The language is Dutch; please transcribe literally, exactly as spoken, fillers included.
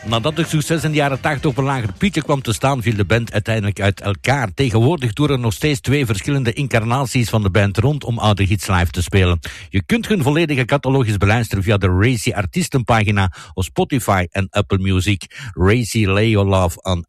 Nadat het succes in de jaren tachtig op een lager pitje kwam te staan, viel de band uiteindelijk uit elkaar. Tegenwoordig doen er nog steeds twee verschillende incarnaties van de band rond om oude hits live te spelen. Je kunt hun volledige catalogus beluisteren via de Racy artiestenpagina op Spotify en Apple Music. Racy, lay your love on